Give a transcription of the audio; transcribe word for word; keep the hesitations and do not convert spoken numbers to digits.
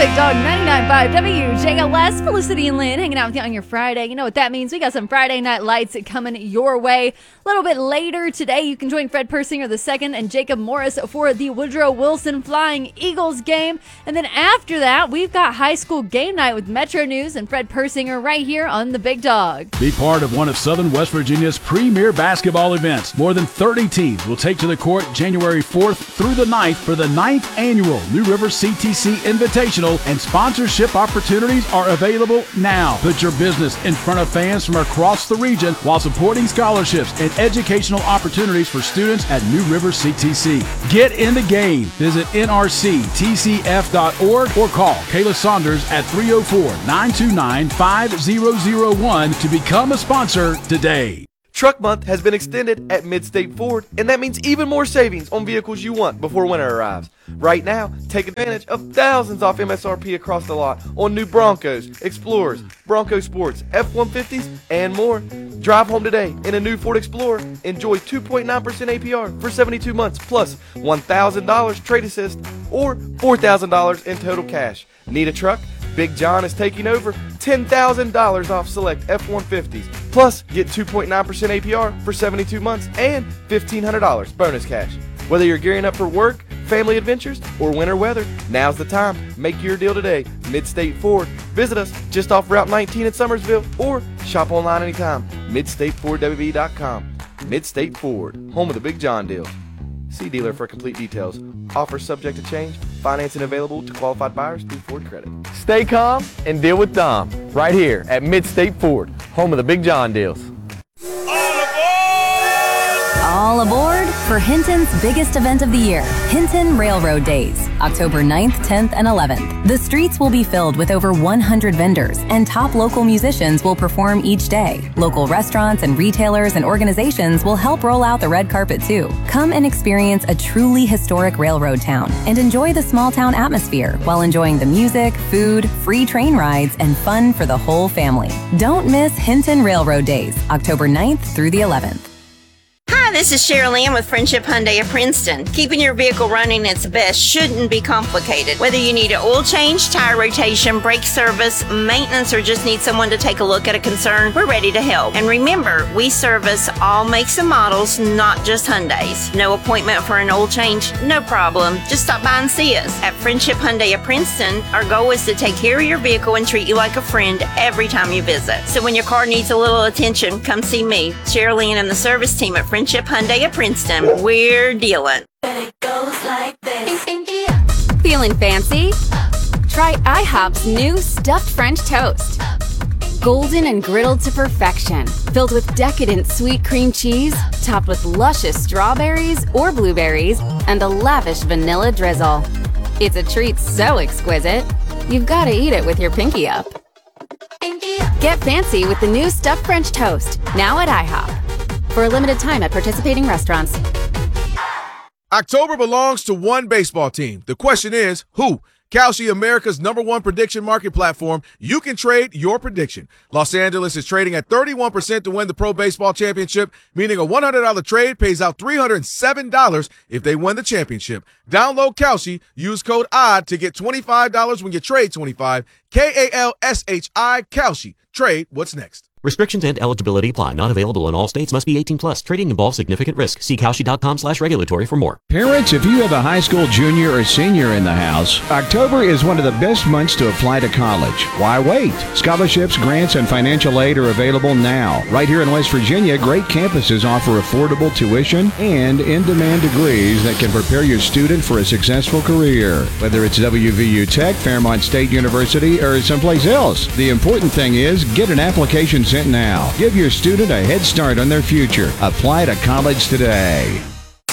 Big Dog ninety-nine point five W J L S. Felicity and Lynn hanging out with you on your Friday. You know what that means. We got some Friday Night Lights coming your way. A little bit later today, you can join Fred Persinger the second and Jacob Morris for the Woodrow Wilson Flying Eagles game. And then after that, we've got high school game night with Metro News and Fred Persinger right here on the Big Dog. Be part of one of Southern West Virginia's premier basketball events. More than thirty teams will take to the court January fourth through the ninth for the ninth annual New River C T C Invitational, and sponsorship opportunities are available now. Put your business in front of fans from across the region while supporting scholarships and educational opportunities for students at New River C T C. Get in the game. Visit N R C T C F dot org or call Kayla Saunders at three oh four, nine two nine, five zero zero one to become a sponsor today. Truck Month has been extended at Midstate Ford, and that means even more savings on vehicles you want before winter arrives. Right now, take advantage of thousands off M S R P across the lot on new Broncos, Explorers, Bronco Sports, F one fifties, and more. Drive home today in a new Ford Explorer. Enjoy two point nine percent A P R for seventy-two months plus one thousand dollars trade assist or four thousand dollars in total cash. Need a truck? Big John is taking over ten thousand dollars off select F one fifties. Plus, get two point nine percent A P R for seventy-two months and fifteen hundred dollars bonus cash. Whether you're gearing up for work, family adventures, or winter weather, now's the time. Make your deal today. Midstate Ford. Visit us just off Route nineteen in Summersville or shop online anytime. Midstate Ford W V dot com. Midstate Ford, home of the Big John deal. See dealer for complete details. Offer subject to change. Financing available to qualified buyers through Ford Credit. Stay calm and deal with Dom right here at Midstate Ford, home of the Big John deals. All aboard for Hinton's biggest event of the year, Hinton Railroad Days, October ninth, tenth, and eleventh. The streets will be filled with over one hundred vendors, and top local musicians will perform each day. Local restaurants and retailers and organizations will help roll out the red carpet too. Come and experience a truly historic railroad town and enjoy the small town atmosphere while enjoying the music, food, free train rides, and fun for the whole family. Don't miss Hinton Railroad Days, October ninth through the eleventh. Hi, this is Cheryl Ann with Friendship Hyundai of Princeton. Keeping your vehicle running its best shouldn't be complicated. Whether you need an oil change, tire rotation, brake service, maintenance, or just need someone to take a look at a concern, we're ready to help. And remember, we service all makes and models, not just Hyundais. No appointment for an oil change? No problem. Just stop by and see us. At Friendship Hyundai of Princeton, our goal is to take care of your vehicle and treat you like a friend every time you visit. So when your car needs a little attention, come see me, Cheryl Ann, and the service team at Friendship Hyundai of Princeton. We're dealing. It goes like this. Feeling fancy? Try IHOP's new stuffed French toast. Golden and griddled to perfection, filled with decadent sweet cream cheese, topped with luscious strawberries or blueberries, and a lavish vanilla drizzle. It's a treat so exquisite, you've got to eat it with your pinky up. Get fancy with the new stuffed French toast, now at IHOP. For a limited time at participating restaurants. October belongs to one baseball team. The question is, who? Kalshi, America's number one prediction market platform. You can trade your prediction. Los Angeles is trading at thirty-one percent to win the Pro Baseball Championship, meaning a one hundred dollars trade pays out three hundred seven dollars if they win the championship. Download Kalshi. Use code O D D to get twenty-five dollars when you trade twenty-five dollars. K A L S H I, Kalshi. Trade what's next. Restrictions and eligibility apply. Not available in all states. Must be eighteen plus. Trading involves significant risk. See Kalshi.com slash regulatory for more. Parents, if you have a high school junior or senior in the house, October is one of the best months to apply to college. Why wait? Scholarships, grants, and financial aid are available now. Right here in West Virginia, great campuses offer affordable tuition and in-demand degrees that can prepare your student for a successful career. Whether it's W V U Tech, Fairmont State University, or someplace else, the important thing is get an application sent now. Give your student a head start on their future. Apply to college today.